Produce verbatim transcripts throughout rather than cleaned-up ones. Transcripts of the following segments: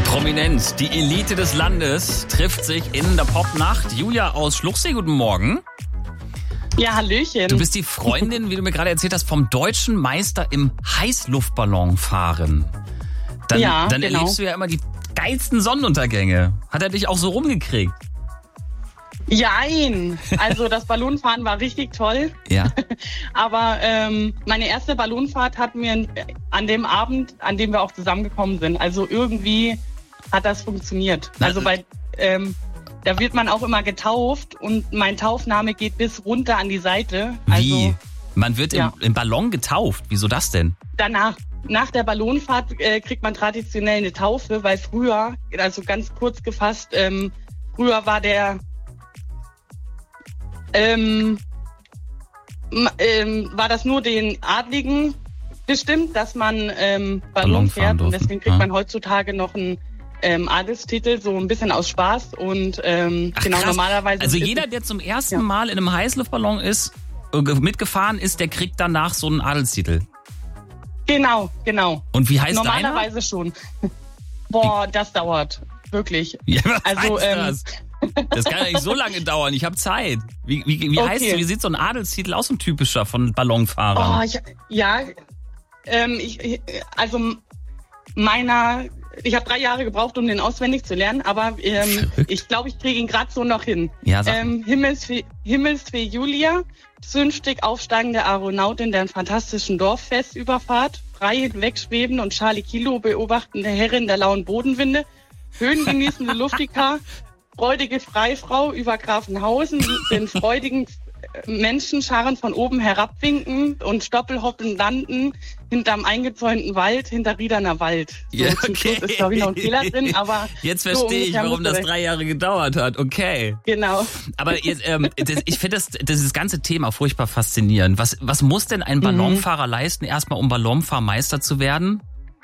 Prominent, die Elite des Landes trifft sich in der Popnacht. Julia aus Schluchsee, guten Morgen. Ja, hallöchen. Du bist die Freundin, wie du mir gerade erzählt hast, vom deutschen Meister im Heißluftballon fahren. Dann, ja, dann genau. erlebst du ja immer die geilsten Sonnenuntergänge. Hat er dich auch so rumgekriegt? Jein. Also das Ballonfahren war richtig toll. Ja. Aber ähm, meine erste Ballonfahrt hat mir an dem Abend, an dem wir auch zusammengekommen sind. Also irgendwie hat das funktioniert. Also bei ähm, da wird man auch immer getauft und mein Taufname geht bis runter an die Seite. Also, Wie? Man wird im, ja. im Ballon getauft. Wieso das denn? Danach, nach der Ballonfahrt äh, kriegt man traditionell eine Taufe, weil früher, also ganz kurz gefasst, ähm, früher war der ähm, ähm, war das nur den Adligen bestimmt, dass man ähm, Ballon, Ballon fährt durften. und deswegen kriegt Ja. man heutzutage noch einen ähm, Adelstitel, so ein bisschen aus Spaß und ähm, Ach, genau krass. normalerweise. Also ist jeder, es- der zum ersten Ja. Mal in einem Heißluftballon ist, äh, mitgefahren ist, der kriegt danach so einen Adelstitel. Genau, genau. Und wie heißt Normalerweise schon. Boah, das dauert. Wirklich. deiner? Ja, was Also, heißt ähm, das? Das kann ja nicht so lange dauern. Ich habe Zeit. Wie, wie, wie Okay. heißt, wie sieht so ein Adelstitel aus, ein typischer von Ballonfahrern? Oh, ich, ja, ähm, ich, ich- also meiner, ich habe drei Jahre gebraucht, um den auswendig zu lernen, aber ähm, Verrückt. ich glaube, ich kriege ihn gerade so noch hin. Ja, sag Ähm, Himmelsfee, Himmelsfee Julia, zünftig aufsteigende Aeronautin der fantastischen Dorffestüberfahrt, frei hinwegschweben und Charlie Kilo beobachtende Herrin der lauen Bodenwinde, höhengenießende Luftika, freudige Freifrau über Grafenhausen, den freudigen Menschenscharen von oben herabwinken und stoppelhoppen landen hinterm eingezäunten Wald, hinter Riederner Wald. So, Ja, zum okay. Schluss ist, glaube ich, noch ein Fehler drin, aber Jetzt so verstehe ich, ungefähr warum musst das du drei Jahre gedauert hat. Okay. Genau. Aber jetzt, ähm, das, ich finde das, dieses ganze Thema furchtbar faszinierend. Was, was muss denn ein Ballonfahrer leisten, erstmal um Ballonfahrmeister zu werden?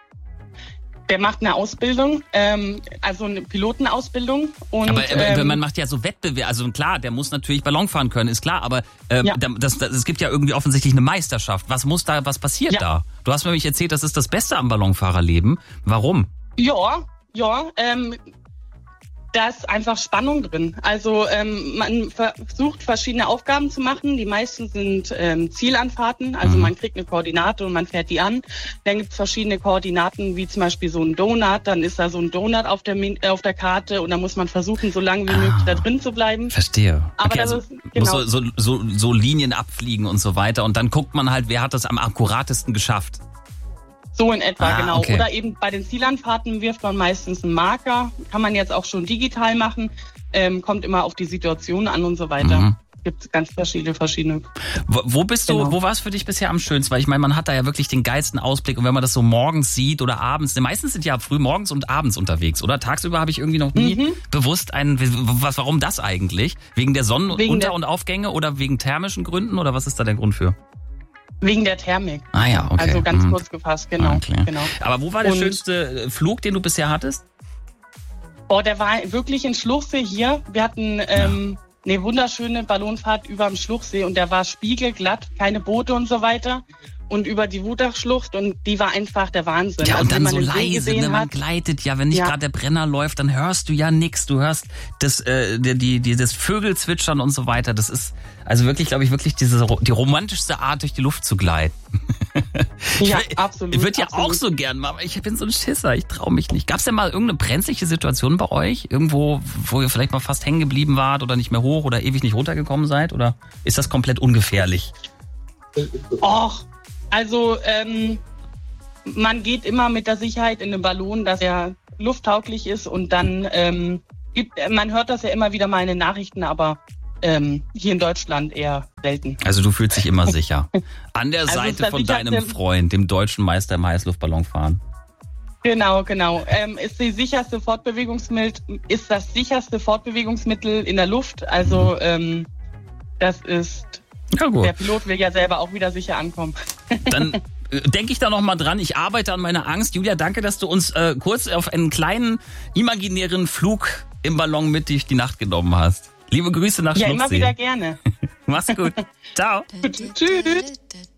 Der macht eine Ausbildung, ähm, also eine Pilotenausbildung. Und, Aber, aber ähm, man macht ja so Wettbewerbe, also klar, der muss natürlich Ballon fahren können, ist klar, aber ähm, Ja. das, das, es gibt ja irgendwie offensichtlich eine Meisterschaft. Was muss da, was passiert Ja. da? Du hast mir nämlich erzählt, das ist das Beste am Ballonfahrerleben. Warum? Ja, ja, ähm, da ist einfach Spannung drin. Also ähm, man versucht verschiedene Aufgaben zu machen. Die meisten sind ähm, Zielanfahrten, also Mhm. man kriegt eine Koordinate und man fährt die an. Dann gibt es verschiedene Koordinaten, wie zum Beispiel so ein Donut. Dann ist da so ein Donut auf der, Min- äh, auf der Karte und dann muss man versuchen, so lange wie Ah. möglich da drin zu bleiben. Verstehe. Aber okay, das also ist- muss genau. so, so, so, so Linien abfliegen und so weiter und dann guckt man halt, wer hat das am akkuratesten geschafft. So in etwa, Ah, genau. okay. Oder eben bei den Zielanfahrten wirft man meistens einen Marker. Kann man jetzt auch schon digital machen. Ähm, kommt immer auf die Situation an und so weiter. Mhm. Gibt ganz verschiedene, verschiedene. Wo, wo bist du, Genau. wo war es für dich bisher am schönsten? Weil ich meine, man hat da ja wirklich den geilsten Ausblick und wenn man das so morgens sieht oder abends, denn meistens sind ja früh morgens und abends unterwegs, oder? Tagsüber habe ich irgendwie noch nie Mhm. bewusst einen, was, warum das eigentlich? Wegen der Sonnenunter- Wegen der- und Aufgänge oder wegen thermischen Gründen oder was ist da der Grund für? Wegen der Thermik. Ah ja, okay. Also ganz Mhm. kurz gefasst, genau. Ah, okay. genau. Aber wo war der Und- schönste Flug, den du bisher hattest? Oh, der war wirklich in Schluchsee hier. Wir hatten ähm, eine wunderschöne Ballonfahrt über dem Schluchsee und der war spiegelglatt, keine Boote und so weiter. Und über die Wutachschlucht und die war einfach der Wahnsinn. Ja, Also und dann wenn man so den See leise, gesehen ne? Man hat, gleitet ja, wenn nicht Ja. gerade der Brenner läuft, dann hörst du ja nix. Du hörst das, äh, die, die, die, das Vögelzwitschern und so weiter. Das ist also wirklich, glaube ich, wirklich diese die romantischste Art, durch die Luft zu gleiten. Ja, ich, absolut. Ich würde ja absolut. auch so gern mal, aber ich bin so ein Schisser, ich traue mich nicht. Gab es denn mal irgendeine brenzliche Situation bei euch? Irgendwo, wo ihr vielleicht mal fast hängen geblieben wart oder nicht mehr hoch oder ewig nicht runtergekommen seid? Oder ist das komplett ungefährlich? Och, also ähm, man geht immer mit der Sicherheit in den Ballon, dass er lufttauglich ist und dann ähm, gibt, man hört das ja immer wieder mal in den Nachrichten, aber ähm, hier in Deutschland eher selten. Also du fühlst dich immer sicher. An der Also Seite es von versichert deinem dem- Freund, dem deutschen Meister im Heißluftballonfahren. Genau, genau. Ähm, ist die sicherste Fortbewegungsmittel, ist das sicherste Fortbewegungsmittel in der Luft. Also ähm, das ist, Ja gut. der Pilot will ja selber auch wieder sicher ankommen. Dann äh, denke ich da noch mal dran. Ich arbeite an meiner Angst. Julia, danke, dass du uns äh, kurz auf einen kleinen imaginären Flug im Ballon mit durch die Nacht genommen hast. Liebe Grüße nach Ja, Schluchsee. immer wieder gerne. Mach's gut. Ciao. Tschüss.